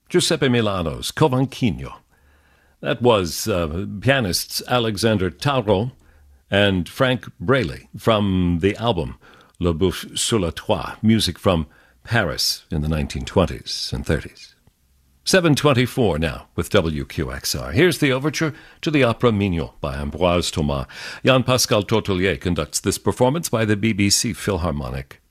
Giuseppe Milano's Covanquinho. That was pianists Alexander Tarot and Frank Braley from the album Le Bouffe sur la Toile, music from Paris in the 1920s and 30s. 7:24 now with WQXR. Here's the overture to the Opera Mignon by Ambroise Thomas. Jan-Pascal Tortelier conducts this performance by the BBC Philharmonic.